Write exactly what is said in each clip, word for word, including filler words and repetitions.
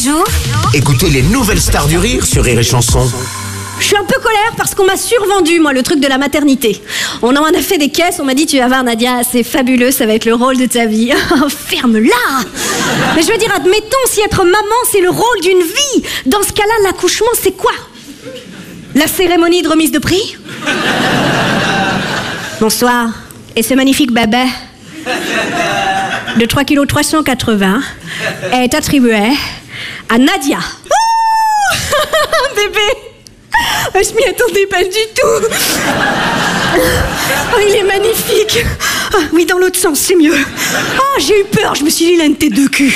joue. Écoutez les nouvelles stars du rire sur Rire et Chanson. Je suis un peu colère parce qu'on m'a survendu, moi, le truc de la maternité. On en a fait des caisses, on m'a dit, tu vas voir, Nadia, c'est fabuleux, ça va être le rôle de ta vie. Ferme-la! Mais je veux dire, admettons, si être maman, c'est le rôle d'une vie, dans ce cas-là, l'accouchement, c'est quoi? La cérémonie de remise de prix? Bonsoir. Et ce magnifique bébé de trois virgule trois cent quatre-vingts kilos est attribué à Nadia. Oh bébé! Je m'y attendais pas du tout. Oh, il est magnifique. Oh, oui, dans l'autre sens, c'est mieux. Oh, j'ai eu peur, je me suis dit, il a une tête de cul.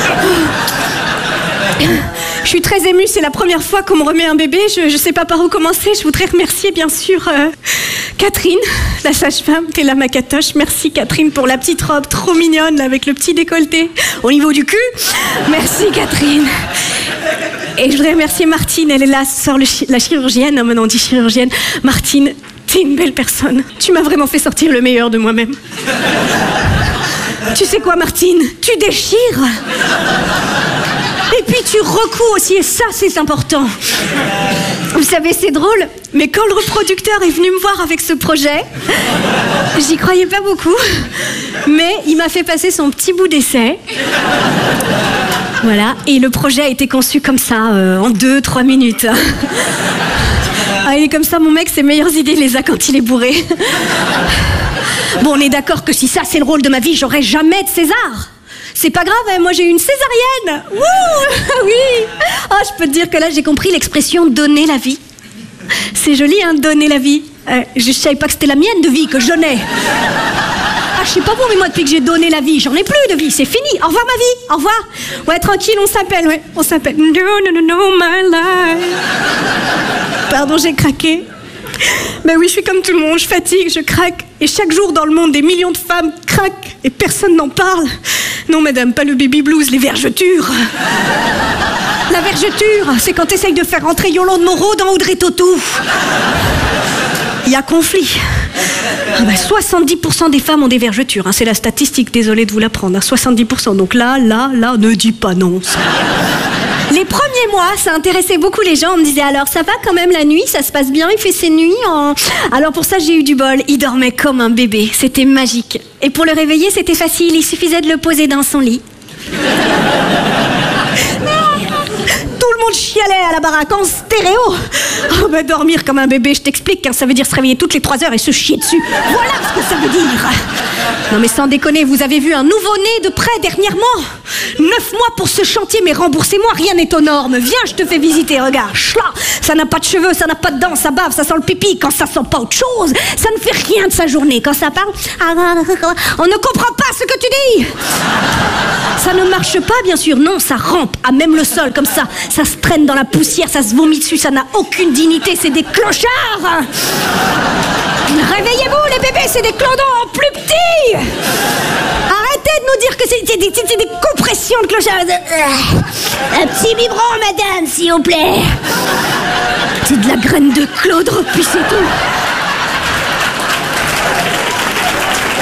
Je suis très émue, c'est la première fois qu'on me remet un bébé. Je, je sais pas par où commencer. Je voudrais remercier, bien sûr, euh, Catherine, la sage-femme, t'es là, ma catoche. Merci, Catherine, pour la petite robe trop mignonne, là, avec le petit décolleté au niveau du cul. Merci, Catherine. Et je voudrais remercier Martine, elle est là, ce soir, le chi- la chirurgienne. Non, mais non, on dit chirurgienne. Martine, t'es une belle personne. Tu m'as vraiment fait sortir le meilleur de moi-même. Tu sais quoi, Martine? Tu déchires. Et puis tu recouds aussi, et ça, c'est important. Vous savez, c'est drôle, mais quand le reproducteur est venu me voir avec ce projet, j'y croyais pas beaucoup, mais il m'a fait passer son petit bout d'essai. Voilà, et le projet a été conçu comme ça, euh, en deux, trois minutes. Ah, il est comme ça, mon mec, ses meilleures idées, il les a quand il est bourré. Bon, on est d'accord que si ça, c'est le rôle de ma vie, j'aurai jamais de César. C'est pas grave, hein, moi j'ai eu une césarienne. Wouh, oui. Oh, je peux te dire que là, j'ai compris l'expression « donner la vie ». C'est joli, hein, donner la vie. Euh, je savais pas que c'était la mienne de vie que je donnais. Ah, je sais pas vous, mais moi, depuis que j'ai donné la vie, j'en ai plus de vie, c'est fini. Au revoir, ma vie, au revoir. Ouais, tranquille, on s'appelle, ouais, on s'appelle. No, no, no, no, my life. Pardon, j'ai craqué. Ben oui, je suis comme tout le monde, je fatigue, je craque. Et chaque jour dans le monde, des millions de femmes craquent et personne n'en parle. Non, madame, pas le baby blues, les vergetures. La vergeture, c'est quand t'essayes de faire rentrer Yolande Moreau dans Audrey Tautou. Il y a conflit. Ah ben, soixante-dix pour cent des femmes ont des vergetures, hein, c'est la statistique, désolée de vous l'apprendre, hein, soixante-dix pour cent. Donc là, là, là, ne dis pas non. Ça. Les premiers mois, ça intéressait beaucoup les gens. On me disait, alors ça va quand même la nuit, ça se passe bien, il fait ses nuits en... Alors pour ça, j'ai eu du bol. Il dormait comme un bébé, c'était magique. Et pour le réveiller, c'était facile, il suffisait de le poser dans son lit. Tout le monde chialait à la baraque en stéréo. Oh bah dormir comme un bébé, je t'explique, hein, ça veut dire se réveiller toutes les trois heures et se chier dessus. Voilà ce que ça veut dire. Non mais sans déconner, vous avez vu un nouveau-né de près dernièrement? Neuf mois pour ce chantier, mais remboursez-moi, rien n'est aux normes. Viens, je te fais visiter, regarde. Chla, ça n'a pas de cheveux, ça n'a pas de dents, ça bave, ça sent le pipi. Quand ça sent pas autre chose, ça ne fait rien de sa journée. Quand ça parle, on ne comprend pas ce que tu dis. Ça ne marche pas, bien sûr. Non, ça rampe à même le sol, comme ça. Ça se traîne dans la poussière, ça se vomit dessus, ça n'a aucune dignité, c'est des clochards. Réveillez-vous, les bébés, c'est des clodons en plus petits. Arrêtez de nous dire que c'est, c'est, des, c'est des compressions de clochards. Un petit biberon, madame, s'il vous plaît. C'est de la graine de Claude, puis c'est tout.